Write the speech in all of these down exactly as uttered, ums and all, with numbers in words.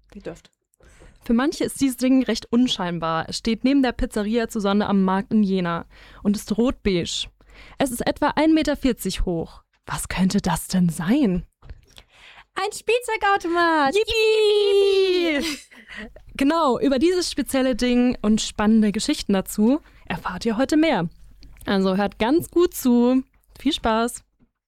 Ihr dürft. Für manche ist dieses Ding recht unscheinbar. Es steht neben der Pizzeria zur Sonne am Markt in Jena und ist rot-beige. Es ist etwa ein Meter vierzig hoch. Was könnte das denn sein? Ein Spielzeugautomat! Yippie! Genau, über dieses spezielle Ding und spannende Geschichten dazu erfahrt ihr heute mehr. Also hört ganz gut zu. Viel Spaß!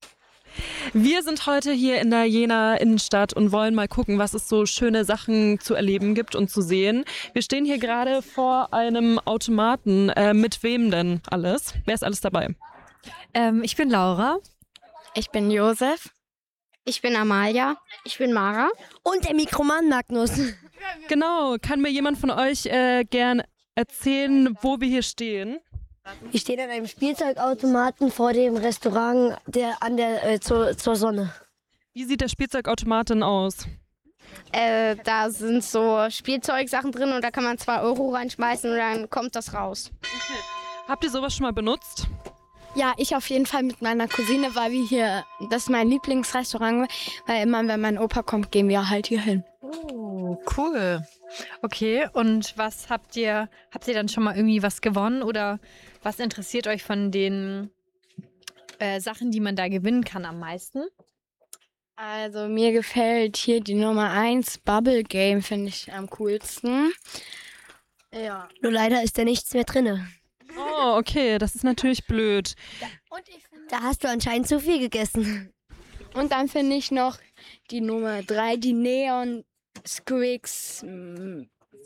Wir sind heute hier in der Jena Innenstadt und wollen mal gucken, was es so schöne Sachen zu erleben gibt und zu sehen. Wir stehen hier gerade vor einem Automaten. Äh, mit wem denn alles? Wer ist alles dabei? Ähm, ich bin Laura. Ich bin Josef. Ich bin Amalia. Ich bin Mara. Und der Mikroman Magnus. Genau, kann mir jemand von euch äh, gern erzählen, wo wir hier stehen? Wir stehen an einem Spielzeugautomaten vor dem Restaurant der, an der, äh, zur, zur Sonne. Wie sieht der Spielzeugautomat denn aus? Äh, da sind so Spielzeugsachen drin und da kann man zwei Euro reinschmeißen und dann kommt das raus. Okay. Habt ihr sowas schon mal benutzt? Ja, ich auf jeden Fall mit meiner Cousine, weil wir hier, das ist mein Lieblingsrestaurant, weil immer, wenn mein Opa kommt, gehen wir halt hier hin. Oh, cool. Okay, und was habt ihr, habt ihr dann schon mal irgendwie was gewonnen oder was interessiert euch von den äh, Sachen, die man da gewinnen kann am meisten? Also mir gefällt hier die Nummer eins, Bubble Game, finde ich am coolsten. Ja. Nur leider ist da nichts mehr drin. Oh, okay, das ist natürlich blöd. Und ich find, Da hast du anscheinend zu viel gegessen. und dann finde ich noch die Nummer drei, die Neon Squicks mm,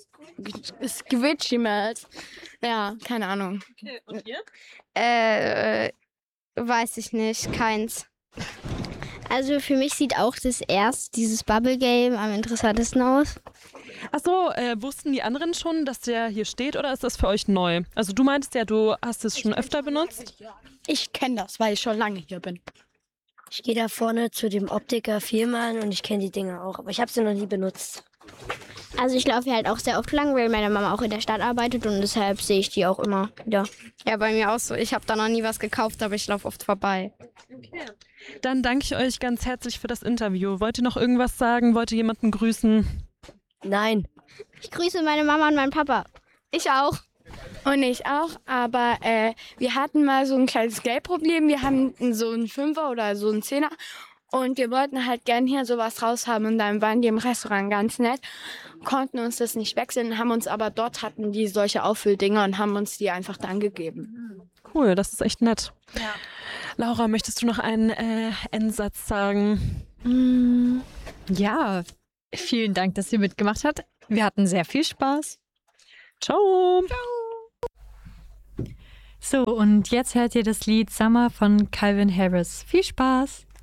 Squidgimals. Ja, keine Ahnung. Okay, und ihr? Äh, weiß ich nicht. Keins. Also für mich sieht auch das erst dieses Bubble Game am interessantesten aus. Achso, äh, wussten die anderen schon, dass der hier steht oder ist das für euch neu? Also du meintest ja, du hast es schon öfter benutzt. Ich kenne das, weil ich schon lange hier bin. Ich gehe da vorne zu dem Optiker viermal und ich kenne die Dinger auch, aber ich habe sie noch nie benutzt. Also ich laufe hier halt auch sehr oft lang, weil meine Mama auch in der Stadt arbeitet und deshalb sehe ich die auch immer wieder. Ja, bei mir auch so. Ich habe da noch nie was gekauft, aber ich laufe oft vorbei. Okay. Dann danke ich euch ganz herzlich für das Interview. Wollt ihr noch irgendwas sagen? Wollt ihr jemanden grüßen? Nein. Ich grüße meine Mama und meinen Papa. Ich auch. Und ich auch, aber äh, wir hatten mal so ein kleines Geldproblem. Wir haben so einen Fünfer oder so einen Zehner und wir wollten halt gern hier sowas raushaben und dann waren die im Restaurant ganz nett, konnten uns das nicht wechseln, haben uns aber dort hatten die solche Auffülldinger und haben uns die einfach dann gegeben. Cool, das ist echt nett. Ja. Laura, möchtest du noch einen äh, Endsatz sagen? Mm, ja, vielen Dank, dass ihr mitgemacht habt. Wir hatten sehr viel Spaß. Ciao. So, und jetzt hört ihr das Lied Summer von Calvin Harris. Viel Spaß!